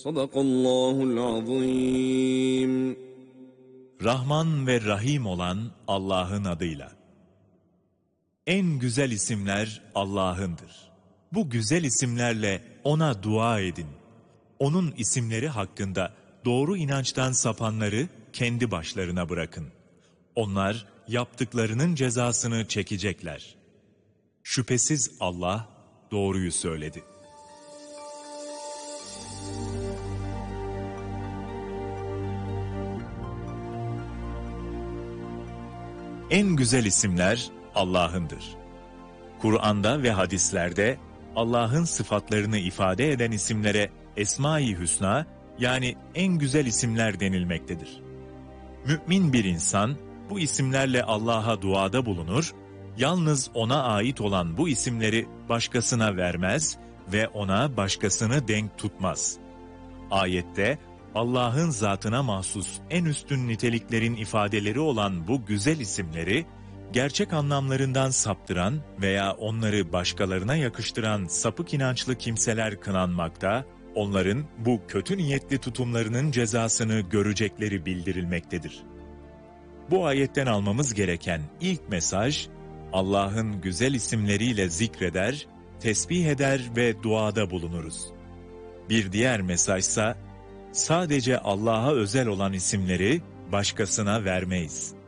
Sadakallahul azim. Rahman ve Rahim olan Allah'ın adıyla. En güzel isimler Allah'ındır. Bu güzel isimlerle O'na dua edin. O'nun isimleri hakkında doğru inançtan sapanları kendi başlarına bırakın. Onlar yaptıklarının cezasını çekecekler. Şüphesiz Allah doğruyu söyledi. En güzel isimler Allah'ındır. Kur'an'da ve hadislerde Allah'ın sıfatlarını ifade eden isimlere Esma-i Hüsna, yani en güzel isimler denilmektedir. Mümin bir insan bu isimlerle Allah'a duada bulunur, yalnız O'na ait olan bu isimleri başkasına vermez ve O'na başkasını denk tutmaz. Ayette Allah'ın zatına mahsus en üstün niteliklerin ifadeleri olan bu güzel isimleri, gerçek anlamlarından saptıran veya onları başkalarına yakıştıran sapık inançlı kimseler kınanmakta, onların bu kötü niyetli tutumlarının cezasını görecekleri bildirilmektedir. Bu ayetten almamız gereken ilk mesaj, Allah'ın güzel isimleriyle zikreder, tesbih eder ve duada bulunuruz. Bir diğer mesajsa, sadece Allah'a özel olan isimleri başkasına vermeyiz.